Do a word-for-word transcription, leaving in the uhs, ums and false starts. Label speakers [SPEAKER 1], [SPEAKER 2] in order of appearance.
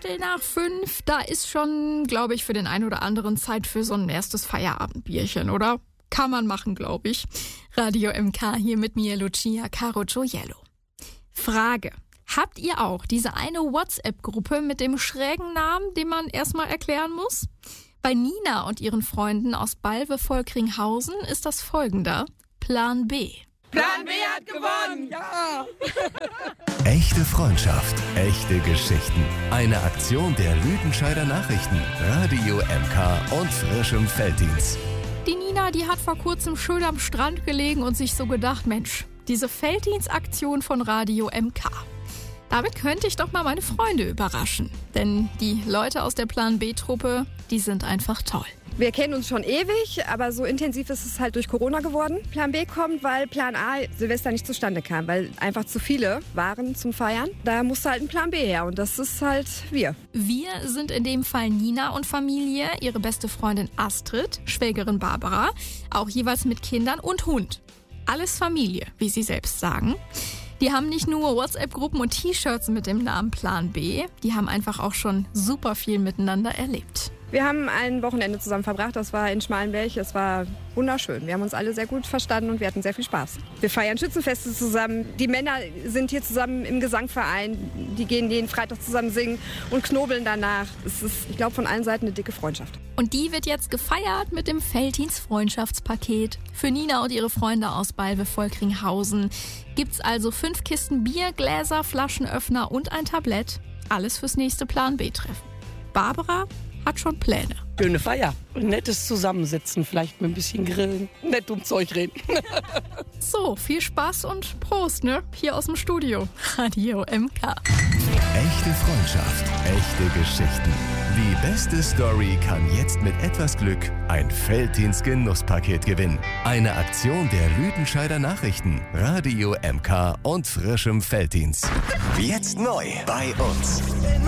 [SPEAKER 1] Viertel nach fünf, da ist schon, glaube ich, für den einen oder anderen Zeit für so ein erstes Feierabendbierchen, oder? Kann man machen, glaube ich. Radio M K hier mit mir, Lucia Caro Gioiello. Frage. Habt ihr auch diese eine WhatsApp-Gruppe mit dem schrägen Namen, den man erstmal erklären muss? Bei Nina und ihren Freunden aus Balve-Volkringhausen ist das folgender: Plan B.
[SPEAKER 2] Plan B hat gewonnen! Ja!
[SPEAKER 3] Echte Freundschaft, echte Geschichten. Eine Aktion der Lüdenscheider Nachrichten, Radio M K und frischem Felddienst.
[SPEAKER 1] Die Nina, die hat vor kurzem schön am Strand gelegen und sich so gedacht, Mensch, diese Felddienstaktion von Radio M K. Damit könnte ich doch mal meine Freunde überraschen. Denn die Leute aus der Plan B-Truppe, die sind einfach toll.
[SPEAKER 4] Wir kennen uns schon ewig, aber so intensiv ist es halt durch Corona geworden. Plan B kommt, weil Plan A Silvester nicht zustande kam, weil einfach zu viele waren zum Feiern. Da musste halt ein Plan B her und das ist halt wir.
[SPEAKER 1] Wir sind in dem Fall Nina und Familie, ihre beste Freundin Astrid, Schwägerin Barbara, auch jeweils mit Kindern und Hund. Alles Familie, wie sie selbst sagen. Die haben nicht nur WhatsApp-Gruppen und T-Shirts mit dem Namen Plan B, die haben einfach auch schon super viel miteinander erlebt.
[SPEAKER 4] Wir haben ein Wochenende zusammen verbracht, das war in Schmalenberg, es war wunderschön. Wir haben uns alle sehr gut verstanden und wir hatten sehr viel Spaß. Wir feiern Schützenfeste zusammen, die Männer sind hier zusammen im Gesangverein, die gehen jeden Freitag zusammen singen und knobeln danach. Es ist, ich glaube, von allen Seiten eine dicke Freundschaft.
[SPEAKER 1] Und die wird jetzt gefeiert mit dem Felddienst-Freundschaftspaket. Für Nina und ihre Freunde aus Balve-Volkringhausen gibt's also fünf Kisten Bier, Gläser, Flaschenöffner und ein Tablett. Alles fürs nächste Plan B-Treffen. Barbara hat schon Pläne.
[SPEAKER 2] Schöne Feier. Ein nettes Zusammensitzen, vielleicht mit ein bisschen Grillen, nett um Zeug reden.
[SPEAKER 1] So, viel Spaß und Prost, ne? Hier aus dem Studio. Radio M K.
[SPEAKER 3] Echte Freundschaft, echte Geschichten. Die beste Story kann jetzt mit etwas Glück ein Felddienst-Genusspaket gewinnen. Eine Aktion der Lüdenscheider Nachrichten, Radio M K und frischem Felddienst. Jetzt neu bei uns.